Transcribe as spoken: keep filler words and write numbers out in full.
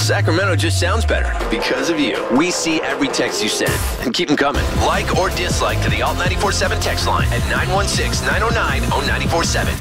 Sacramento just sounds better because of you. We see every text you send and keep them coming. Like or dislike to the Alt nine four seven text line at nine one six, nine oh nine, oh nine four seven.